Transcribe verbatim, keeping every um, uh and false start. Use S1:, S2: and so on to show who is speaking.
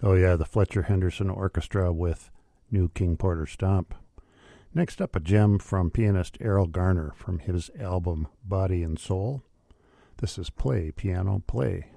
S1: Oh, yeah, the Fletcher Henderson Orchestra with New King Porter Stomp. Next up, a gem from pianist Errol Garner from his album Body and Soul. This is Play, Piano, Play.